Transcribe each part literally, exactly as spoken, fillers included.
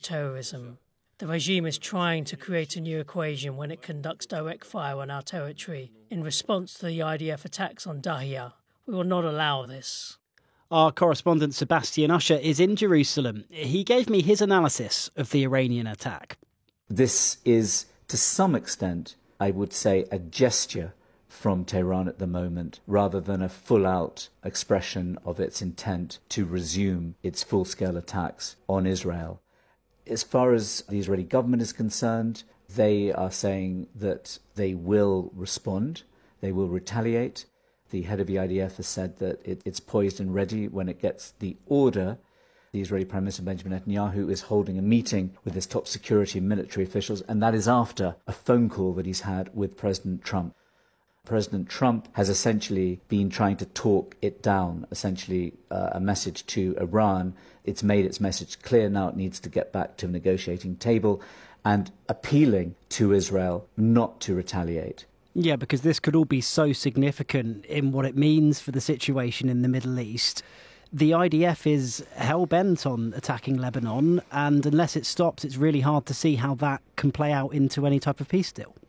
terrorism. The regime is trying to create a new equation when it conducts direct fire on our territory in response to the I D F attacks on Dahia. We will not allow this. Our correspondent Sebastian Usher is in Jerusalem. He gave me his analysis of the Iranian attack. This is, to some extent, I would say, a gesture from Tehran at the moment, rather than a full-out expression of its intent to resume its full-scale attacks on Israel. As far as the Israeli government is concerned, they are saying that they will respond, they will retaliate. The head of the I D F has said that it, it's poised and ready when it gets the order. The Israeli Prime Minister Benjamin Netanyahu is holding a meeting with his top security and military officials, and that is after a phone call that he's had with President Trump. President Trump has essentially been trying to talk it down, essentially uh, a message to Iran. It's made its message clear now. It needs to get back to a negotiating table and appealing to Israel not to retaliate. Yeah, because this could all be so significant in what it means for the situation in the Middle East. The I D F is hell-bent on attacking Lebanon, and unless it stops, it's really hard to see how that can play out into any type of peace deal.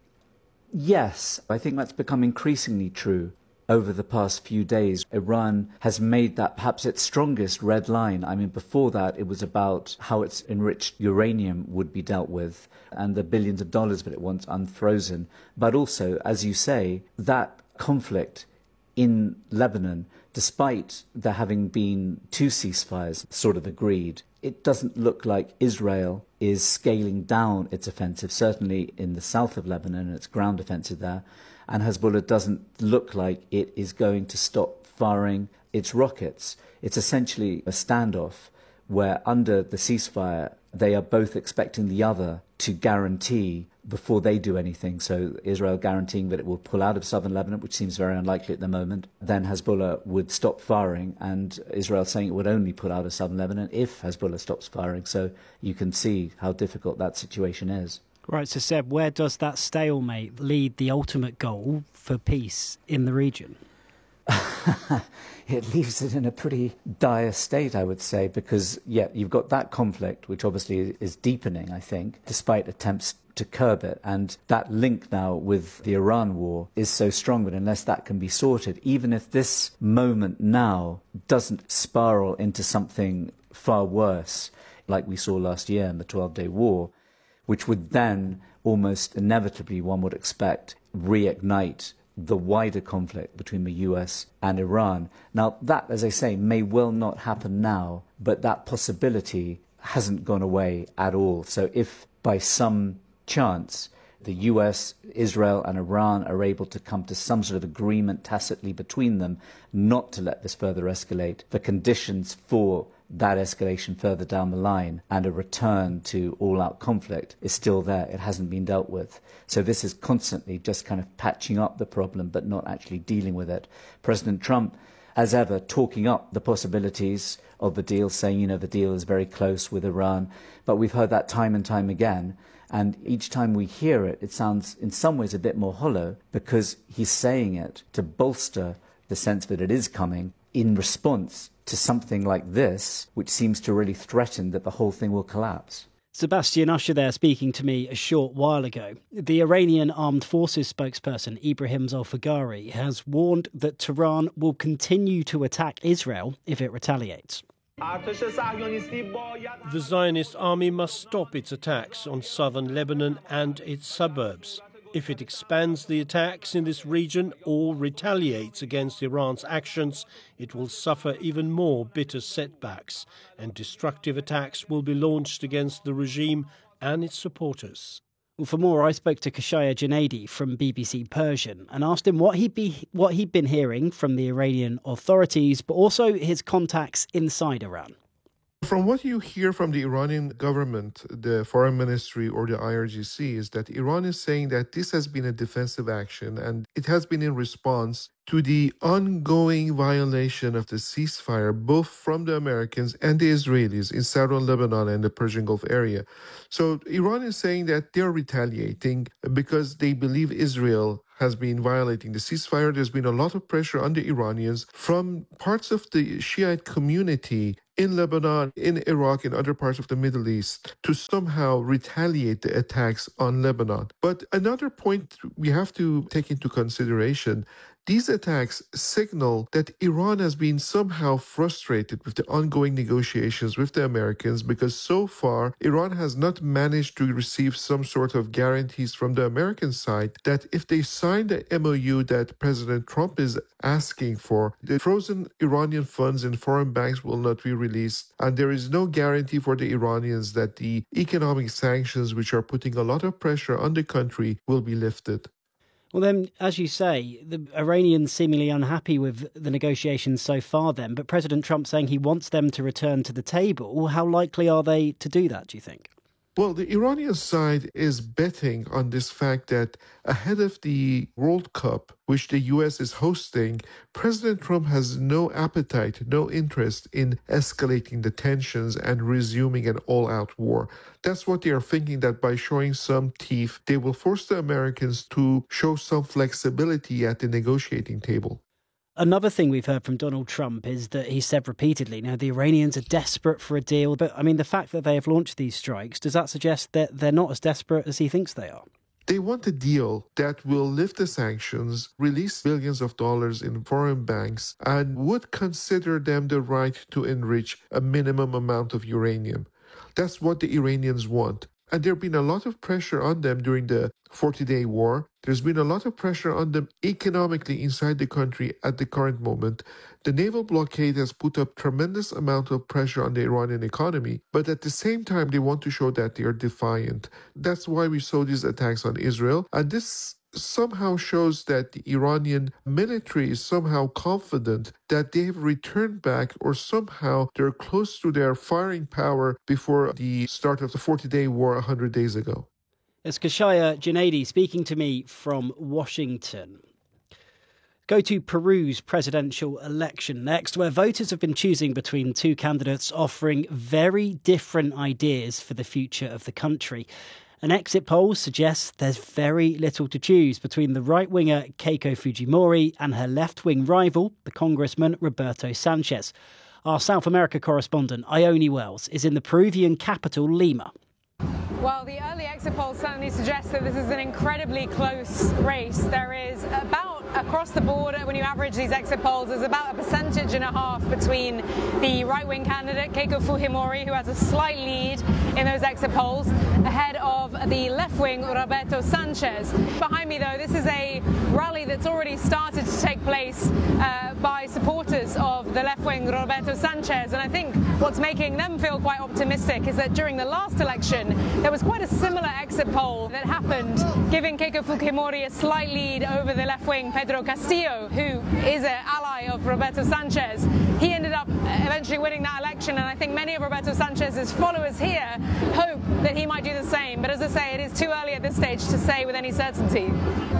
Yes, I think that's become increasingly true over the past few days. Iran has made that perhaps its strongest red line. I mean, before that, it was about how its enriched uranium would be dealt with and the billions of dollars that it wants unfrozen. But also, as you say, that conflict in Lebanon, despite there having been two ceasefires sort of agreed, it doesn't look like Israel is scaling down its offensive, certainly in the south of Lebanon, its ground offensive there. And Hezbollah doesn't look like it is going to stop firing its rockets. It's essentially a standoff where under the ceasefire, they are both expecting the other to guarantee before they do anything. So Israel guaranteeing that it will pull out of southern Lebanon, which seems very unlikely at the moment. Then Hezbollah would stop firing, and Israel saying it would only pull out of southern Lebanon if Hezbollah stops firing. So you can see how difficult that situation is. Right, so Seb, where does that stalemate lead the ultimate goal for peace in the region? It leaves it in a pretty dire state, I would say, because, yeah, you've got that conflict, which obviously is deepening, I think, despite attempts to curb it. And that link now with the Iran war is so strong that unless that can be sorted, even if this moment now doesn't spiral into something far worse, like we saw last year in the twelve-day war, which would then almost inevitably, one would expect, reignite the wider conflict between the U S and Iran. Now, that, as I say, may well not happen now, but that possibility hasn't gone away at all. So if by some chance the U S, Israel and Iran are able to come to some sort of agreement tacitly between them not to let this further escalate, the conditions for that escalation further down the line and a return to all-out conflict is still there. It hasn't been dealt with. So this is constantly just kind of patching up the problem but not actually dealing with it. President Trump, as ever, talking up the possibilities of the deal, saying, you know, the deal is very close with Iran. But we've heard that time and time again. And each time we hear it, it sounds in some ways a bit more hollow because he's saying it to bolster the sense that it is coming in response to something like this, which seems to really threaten that the whole thing will collapse. Sebastian Usher there speaking to me a short while ago. The Iranian Armed Forces spokesperson Ibrahim Zolfagari has warned that Tehran will continue to attack Israel if it retaliates. The Zionist army must stop its attacks on southern Lebanon and its suburbs. If it expands the attacks in this region or retaliates against Iran's actions, it will suffer even more bitter setbacks, and destructive attacks will be launched against the regime and its supporters. Well, for more, I spoke to Kashaya Junaidi from B B C Persian and asked him what he'd be what he'd been hearing from the Iranian authorities, but also his contacts inside Iran. From what you hear from the Iranian government, the foreign ministry or the I R G C, is that Iran is saying that this has been a defensive action and it has been in response to the ongoing violation of the ceasefire, both from the Americans and the Israelis in southern Lebanon and the Persian Gulf area. So Iran is saying that they're retaliating because they believe Israel has been violating the ceasefire. There's been a lot of pressure on the Iranians from parts of the Shiite community in Lebanon, in Iraq, in other parts of the Middle East to somehow retaliate the attacks on Lebanon. But another point we have to take into consideration, these attacks signal that Iran has been somehow frustrated with the ongoing negotiations with the Americans because so far Iran has not managed to receive some sort of guarantees from the American side that if they sign the M O U that President Trump is asking for, the frozen Iranian funds in foreign banks will not be released, and there is no guarantee for the Iranians that the economic sanctions, which are putting a lot of pressure on the country, will be lifted. Well, then, as you say, the Iranians seemingly unhappy with the negotiations so far then, but President Trump saying he wants them to return to the table. How likely are they to do that, do you think? Well, the Iranian side is betting on this fact that ahead of the World Cup, which the U S is hosting, President Trump has no appetite, no interest in escalating the tensions and resuming an all-out war. That's what they are thinking, that by showing some teeth, they will force the Americans to show some flexibility at the negotiating table. Another thing we've heard from Donald Trump is that he said repeatedly, now the Iranians are desperate for a deal. But I mean, the fact that they have launched these strikes, does that suggest that they're not as desperate as he thinks they are? They want a deal that will lift the sanctions, release billions of dollars in foreign banks, and would consider them the right to enrich a minimum amount of uranium. That's what the Iranians want. And there has been a lot of pressure on them during the forty-day war. There's been a lot of pressure on them economically inside the country at the current moment. The naval blockade has put up tremendous amount of pressure on the Iranian economy, but at the same time, they want to show that they are defiant. That's why we saw these attacks on Israel. And this somehow shows that the Iranian military is somehow confident that they've returned back, or somehow they're close to their firing power before the start of the forty-day war one hundred days ago. It's Kashaya Junaidi speaking to me from Washington. Go to Peru's presidential election next, where voters have been choosing between two candidates offering very different ideas for the future of the country. An exit poll suggests there's very little to choose between the right-winger Keiko Fujimori and her left-wing rival, the Congressman Roberto Sanchez. Our South America correspondent, Ione Wells, is in the Peruvian capital, Lima. Well, the early exit polls certainly suggest that this is an incredibly close race. There is about, across the board, when you average these exit polls, there's about a percentage and a half between the right-wing candidate, Keiko Fujimori, who has a slight lead in those exit polls, ahead of the left-wing Roberto Sanchez. Behind me, though, this is a rally that's already started to take place uh, by supporters of the left-wing Roberto Sanchez. And I think what's making them feel quite optimistic is that during the last election, there was quite a similar exit poll that happened, giving Keiko Fujimori a slight lead over the left-wing Pedro Castillo, who is an ally of Roberto Sanchez. He ended up eventually winning that election, and I think many of Roberto Sanchez's followers here hope that he might do the same. But as I say, it is too early at this stage to say with any certainty.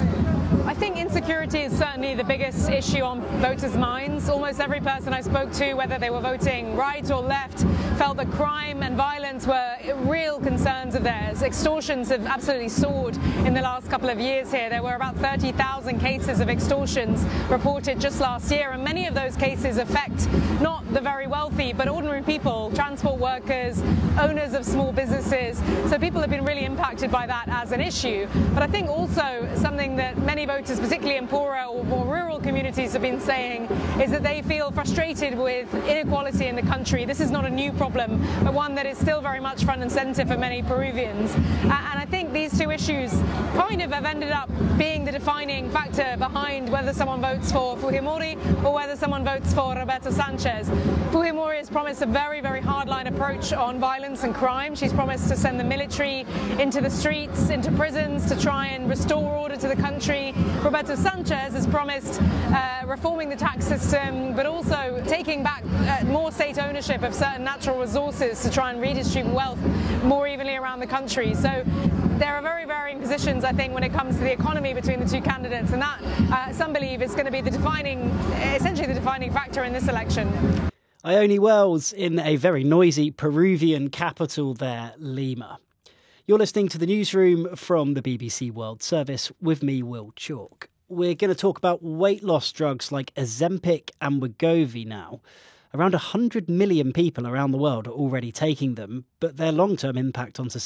I think insecurity is certainly the biggest issue on voters' minds. Almost every person I spoke to, whether they were voting right or left, felt that crime and violence were real concerns of theirs. Extortions have absolutely soared in the last couple of years here. There were about thirty thousand cases of extortions reported just last year, and many of those cases affect not the very wealthy, but ordinary people, transport workers, owners of small businesses. So people have been really impacted by that as an issue. But I think also something that many voters, particularly in poorer or more rural communities, have been saying is that they feel frustrated with inequality in the country. This is not a new problem, but one that is still very much front and centre for many Peruvians. And I think these two issues kind of have ended up being the defining factor behind whether someone votes for Fujimori or whether someone votes for Roberto Sanchez. Fujimori has promised a very, very hardline approach on violence and crime. She's promised to send the military into the streets, into prisons, to try and restore order to the country. Roberto Sanchez has promised uh, reforming the tax system, but also taking back uh, more state ownership of certain natural resources to try and redistribute wealth more evenly around the country. So there are very varying positions, I think, when it comes to the economy between the two candidates, and that, uh, some believe, is going to be the defining, essentially the defining factor in this election. Ione Wells in a very noisy Peruvian capital there, Lima. You're listening to the newsroom from the B B C World Service with me, Will Chalk. We're going to talk about weight loss drugs like Ozempic and Wegovy now. Around one hundred million people around the world are already taking them, but their long-term impact on society